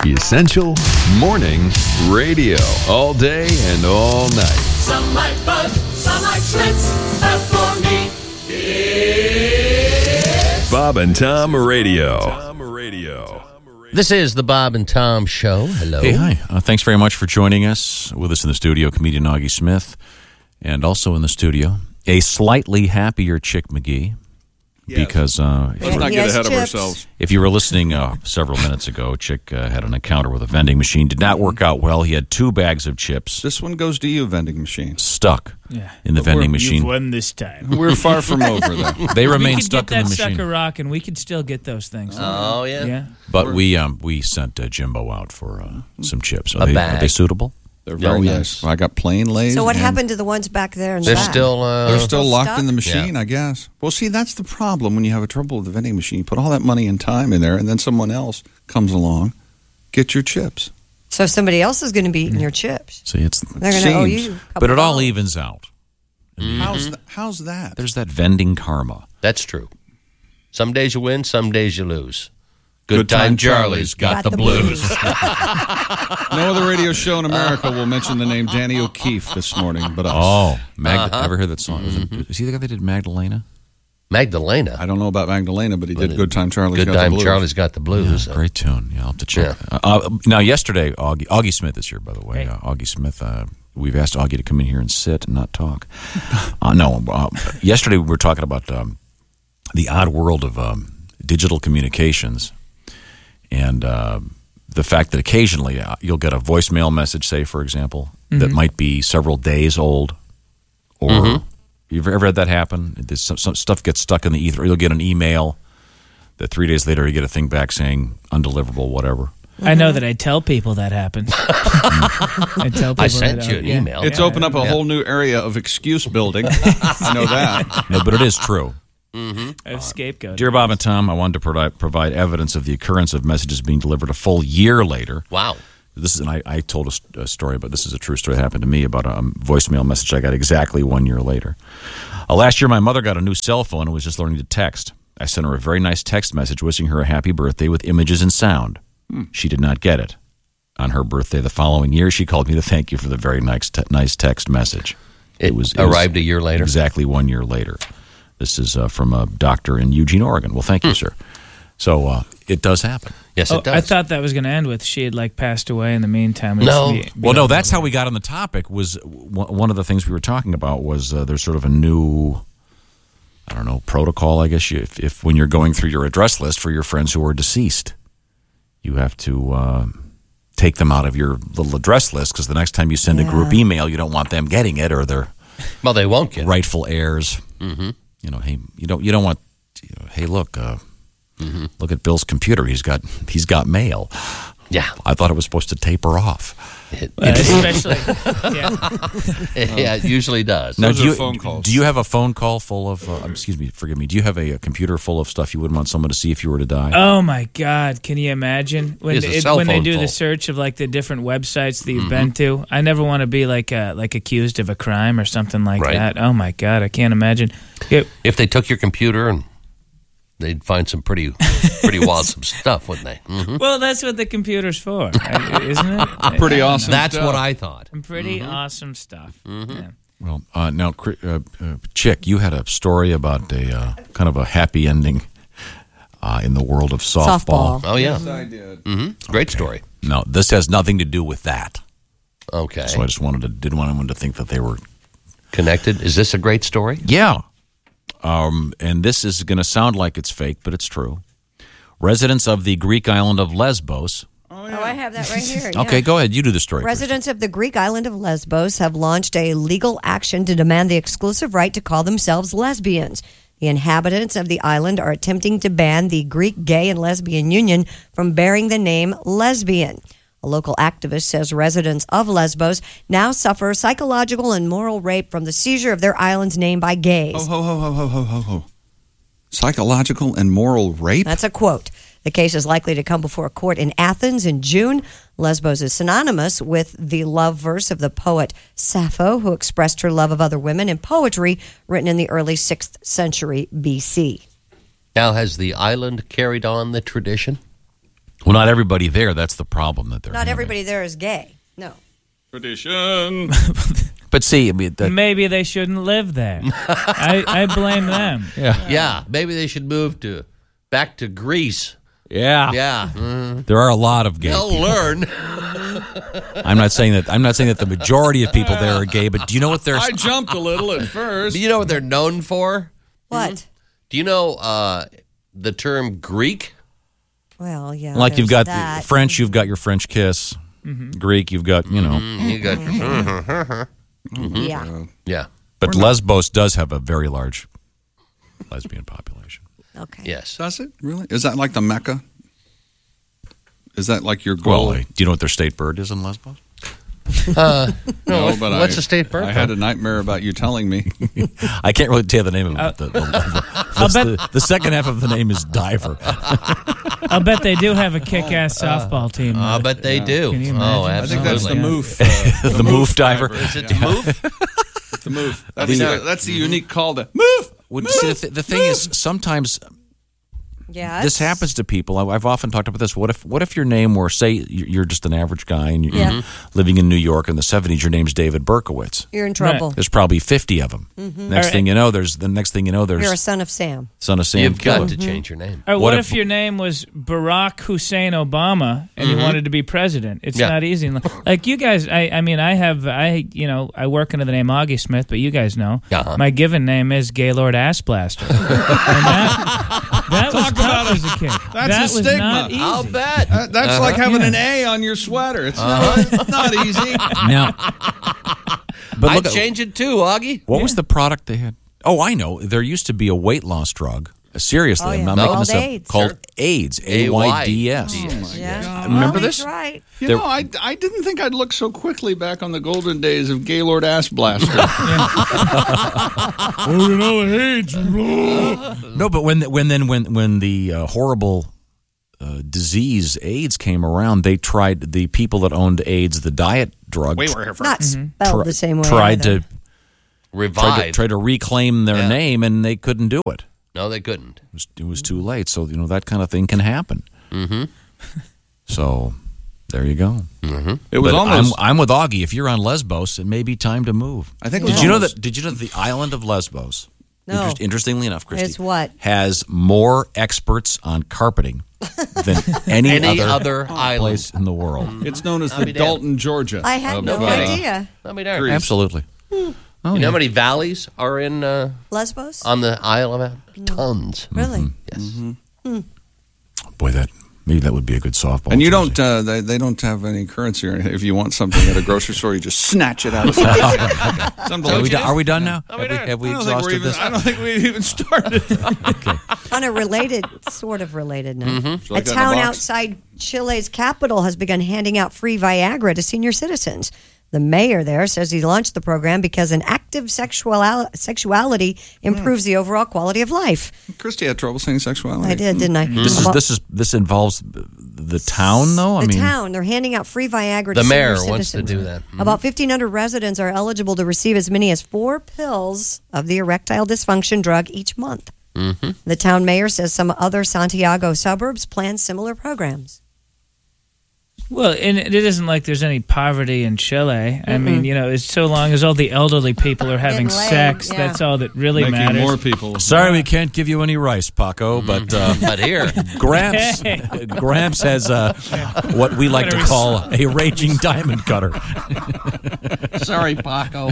Essential Morning Radio. All day and all night. Some like Bud, some like Schlitz, but for me, it's Bob and Tom Radio. This is the Bob and Tom Show. Hello. Hey, hi. Thanks very much for joining us. With us in the studio, comedian Augie Smith, and also in the studio, a slightly happier Chick McGee. Yes. Because let's not get ahead of ourselves. If you were listening several minutes ago, Chick had an encounter with a vending machine. Did not work out well. He had 2 bags of chips. This one goes to you, vending machine. Stuck in the vending machine. You've won this time. We're far from over, though. They remain stuck in the machine. We could get that sucker rocking. We could still get those things. Oh, yeah? Yeah. But we sent Jimbo out for some chips. A bag. Are they suitable? They're very nice. I got plain Lay's. So what happened to the ones back there in the They're back? They're still locked stuck? in the machine, I guess. Well, see, that's the problem when you have a trouble with the vending machine. You put all that money and time in there, and then someone else comes along, get your chips. So somebody else is going to be eating your chips. See, They're going to owe you. But it all evens out. How's that? There's that vending karma. That's true. Some days you win, some days you lose. Good time Charlie's got the blues. No other radio show in America will mention the name Danny O'Keefe this morning but us. Oh, ever heard that song? Is he the guy that did Magdalena? Magdalena? I don't know about Magdalena, but he did Good Time Charlie's Got the Good Blues. time Charlie's got the blues. Yeah, great tune. Yeah, I'll have to check. Yeah. Now, yesterday, Augie Smith is here, by the way. Hey. Augie Smith, we've asked Augie to come in here and sit and not talk. Yesterday we were talking about the odd world of digital communications. And the fact that occasionally you'll get a voicemail message, say, for example, that might be several days old. Or you've ever had that happen? Some stuff gets stuck in the ether. Or you'll get an email that 3 days later you get a thing back saying undeliverable, whatever. I know that I tell people that happens. I tell people I sent you an email. It's opened up a whole new area of excuse building. I know that. No, but it is true. I have scapegoat. Dear Bob and Tom, I wanted to provide evidence of the occurrence of messages being delivered a full year later. Wow. This is, and I told a story, but this is a true story that happened to me about a voicemail message I got exactly 1 year later. Last year, my mother got a new cell phone and was just learning to text. I sent her a very nice text message wishing her a happy birthday with images and sound. She did not get it. On her birthday the following year, she called me to thank you for the very nice text message. It arrived a year later? Exactly 1 year later. This is from a doctor in Eugene, Oregon. Well, thank you, sir. So it does happen. Yes, it does. I thought that was going to end with she had passed away in the meantime. No. No, that's how we got on the topic. Was one of the things we were talking about was there's sort of a new, I don't know, protocol, I guess. If when you're going through your address list for your friends who are deceased, you have to take them out of your little address list because the next time you send a group email, you don't want them getting it or their they won't get rightful heirs. Mm-hmm. Hey, you don't want. Hey, look, look at Bill's computer. He's got mail. Yeah, I thought it was supposed to taper off. Especially, yeah, it usually does. Now, Those are phone calls. Do you have a phone call full of? Forgive me. Do you have a computer full of stuff you wouldn't want someone to see if you were to die? oh my God! Can you imagine when He has a cell when they phone do full. the search of the different websites that you've been to? I never want to be accused of a crime or something like Right. that. Oh my God! I can't imagine. If they took your computer and they'd find some pretty wild stuff, wouldn't they? Mm-hmm. Well, that's what the computer's for, isn't it? Pretty awesome That's stuff. what I thought. Pretty awesome stuff. Yeah. Well, now, Chick, you had a story about a kind of a happy ending in the world of softball. Oh yeah, Yes, I did. Great story. No, this has nothing to do with that. Okay, So I just didn't want anyone to think that they were connected. Is this a great story? Yeah. And this is going to sound like it's fake, but it's true. Residents of the Greek island of Lesbos. Oh, I have that right here. Okay, go ahead. You do the story. Residents of the Greek island of Lesbos have launched a legal action to demand the exclusive right to call themselves lesbians. The inhabitants of the island are attempting to ban the Greek Gay and Lesbian Union from bearing the name lesbian. A local activist says residents of Lesbos now suffer psychological and moral rape from the seizure of their island's name by gays. Ho. Psychological and moral rape? That's a quote. The case is likely to come before a court in Athens in June. Lesbos is synonymous with the love verse of the poet Sappho, who expressed her love of other women in poetry written in the early 6th century BC. Now, has the island carried on the tradition? Well, not everybody there. That's the problem that they're Not having. everybody there is gay. No. Tradition. But see, I mean, Maybe they shouldn't live there. I blame them. Yeah, maybe they should move back to Greece. yeah. There are a lot of gay They'll people. learn. I'm not saying that the majority of people there are gay, but do you know what they're I jumped a little at first. Do you know what they're known for? What? Do you know the term Greek? Well, yeah. like? You've there's got that. the French, you've got your French kiss. Greek, you've got You got your, Yeah. yeah. But Lesbos does have a very large lesbian population. Okay. Yes. Does it really? Is that like the Mecca? Is that like your goal? Well, do you know what their state bird is in Lesbos? No, but What's the state bird? I had a nightmare about you telling me. I can't really tell you the name of it. The second half of the name is Diver. I'll bet they do have a kick-ass softball team. I bet they do. Can you imagine? Oh, I absolutely. think that's the move. The Moof Diver. Is it the move? The move. That's the unique call to move. See, the thing is, sometimes Yeah. this happens to people. I've often talked about this. What if your name were, say, you're just an average guy and you're living in New York in the 70s, your name's David Berkowitz. You're in trouble. There's probably 50 of them. Next thing you know, there's You're a son of Sam. Son of Sam You've Killer. got to change your name. Or What what if- if your name was Barack Hussein Obama and you wanted to be president? It's Yeah. not easy. Like you guys, I work under the name Augie Smith, but you guys know my given name is Gaylord Ass Blaster. And that was tough as a kid. That's that a was stigma. not easy. I'll bet. That's like having an A on your sweater. It's not easy. Now, but I'd look, change it too, Augie. what was the product they had? Oh, I know. There used to be a weight loss drug. Seriously, Oh, yeah. I'm not No. making this up. Called AIDS. Called AIDS. AYDS. Yeah. Remember Well, this? he's right. You know, I didn't think I'd look so quickly back on the golden days of Gaylord Ass Blaster. No, but when the horrible disease AIDS came around, they tried, the people that owned AIDS, the diet drug, Not spelled the same way. tried either. to Revive. try to reclaim their Yeah. name, and they couldn't do it. No, they couldn't. It was too late. So that kind of thing can happen. Mm-hmm. So there you go. It was But almost. I'm with Augie. If you're on Lesbos, it may be time to move. I think it was Did you know almost- that? Did you know that the island of Lesbos? No. Interestingly enough, Christy, It's what? has more experts on carpeting than any other island. place in the world. It's known as I'll the be damned. Dalton, Georgia. I had of, no idea. Let me darn. Greece. Absolutely. Oh, You know how many valleys are in Lesbos? on the Isle of Tons? Really? Yes. Boy, maybe that would be a good softball. And you jersey. don't. They don't have any currency or anything. If you want something at a grocery store, you just snatch it out of something. Are we done now? we done? Have we I don't think exhausted this? I don't think we even started. On a sort of related note, Should I a get in the town box? outside Chile's capital has begun handing out free Viagra to senior citizens. The mayor there says he launched the program because an active sexuality improves the overall quality of life. Christy had trouble saying sexuality. I did, didn't I? This involves the town, though. The town. They're handing out free Viagra to The mayor senior wants to citizens. do that. About 1,500 residents are eligible to receive as many as 4 pills of the erectile dysfunction drug each month. The town mayor says some other Santiago suburbs plan similar programs. Well, and it isn't like there's any poverty in Chile. I mean, it's so long as all the elderly people are having Getting laid, sex, yeah. that's all that really Making matters. more people. Sorry, we can't give you any rice, Paco, but But here, Gramps has what we like to call a raging diamond cutter. sorry, Paco.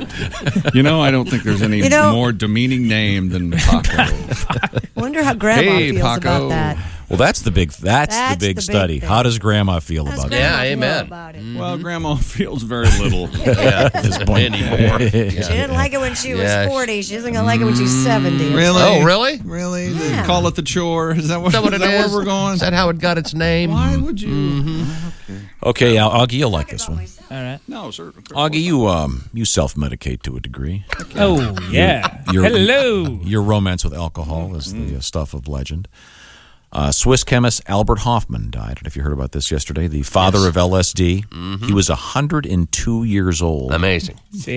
I don't think there's any more demeaning name than Paco. I wonder how Grandma Hey, feels Paco. about that. Well, that's the big the big study. thing. How does Grandma feel How's about Grandma Yeah, feel amen. about it? Well, Grandma feels very little. Yeah, at this point anymore. She didn't like it when she was Yeah. 40. She isn't going to like it when she's 70. Really? Oh, really? Really? They Yeah. call it the chore? Is that, Is that what it where is? we're going? Is that how it got its name? Why would you? Okay, Augie, you'll like this one. All right. No, sir. Augie, you self-medicate to a degree. Oh, yeah. Your- Hello. Your romance with alcohol is the stuff of legend. Swiss chemist Albert Hofmann died. I don't know if you heard about this yesterday. The father of LSD. He was 102 years old. Amazing. See?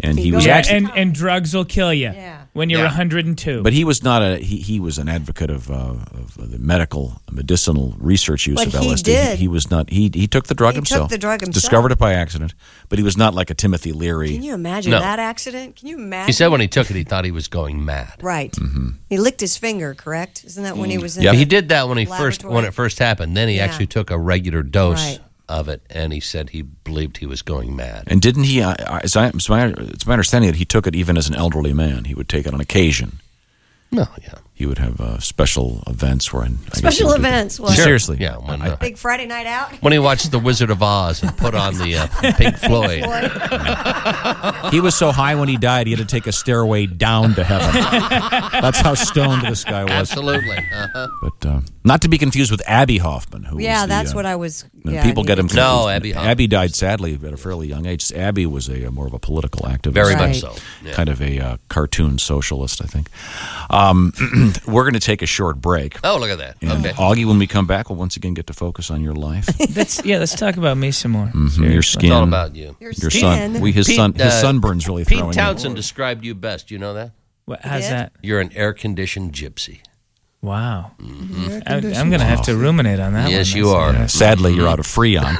And he was and drugs will kill you when you're 102. But he was not he was an advocate of the medicinal research use of LSD. He was not. He took the drug himself. Took the drug himself. Discovered it by accident. But he was not like a Timothy Leary. Can you imagine that accident? Can you imagine? He said when he took it, he thought he was going mad. Right. Mm-hmm. He licked his finger. Correct? Isn't that when he was in? Yeah, he did that when it first happened. Then he actually took a regular dose of it, and he said he believed he was going mad. And didn't he? It's my understanding that he took it even as an elderly man. He would take it on occasion. No, yeah. He would have special events where special events. Well, seriously, yeah. When, big Friday night out. When he watched The Wizard of Oz and put on the Pink Floyd. He was so high when he died, he had to take a stairway down to heaven. That's how stoned this guy was. Absolutely. But not to be confused with Abby Hoffman, who was that's what I was. People get him confused. No, Abby Hoffman. Abby died sadly at a fairly young age. Abby was more of a political activist. Very much so. Yeah. Kind of a cartoon socialist, I think. We're going to take a short break. Oh, look at that. And okay. Augie, when we come back, we'll once again get to focus on your life. Let's talk about me some more. Mm-hmm. Your skin. It's all about you. Your son. His sunburn's really throwing Pete Townsend described you best. You know that? How's that? You're an air-conditioned gypsy. Wow. Mm-hmm. I'm going to have to ruminate on that one. Yes, you are. Sadly, you're out of Freon.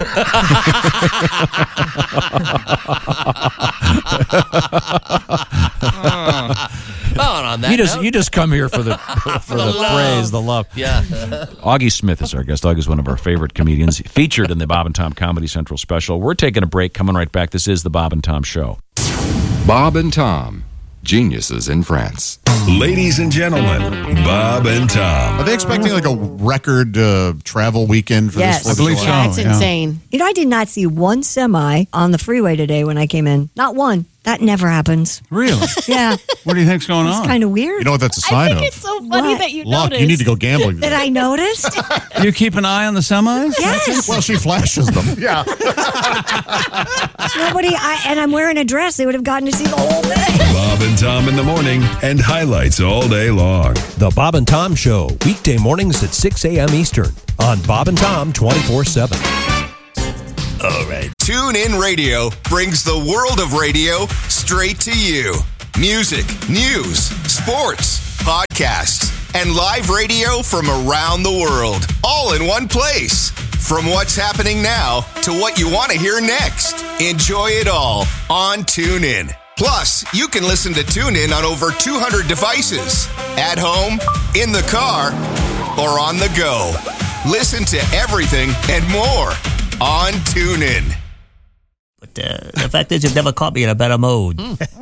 On that you just come here for the praise, the love. Yeah. Augie Smith is our guest. Augie's one of our favorite comedians, featured in the Bob and Tom Comedy Central special. We're taking a break, coming right back. This is the Bob and Tom Show. Bob and Tom, geniuses in France. Ladies and gentlemen, Bob and Tom. Are they expecting like a record travel weekend for this? I believe so. Yeah, it's insane. You know, I did not see one semi on the freeway today when I came in. Not one. That never happens. Really? Yeah. What do you think's going on? It's kind of weird. You know what that's a sign I think of? it's so funny that you Look, noticed. you need to go gambling. That I noticed? You keep an eye on the semis? Yes. Well, she flashes them. Yeah. And I'm wearing a dress. They would have gotten to see the whole thing. Bob and Tom in the morning and highlights all day long. The Bob and Tom Show, weekday mornings at 6 a.m. Eastern on Bob and Tom 24/7. All right. TuneIn Radio brings the world of radio straight to you. Music, news, sports, podcasts, and live radio from around the world, all in one place. From what's happening now to what you want to hear next. Enjoy it all on TuneIn. Plus, you can listen to TuneIn on over 200 devices. At home, in the car, or on the go. Listen to everything and more on TuneIn. But the fact is, you've never caught me in a better mood.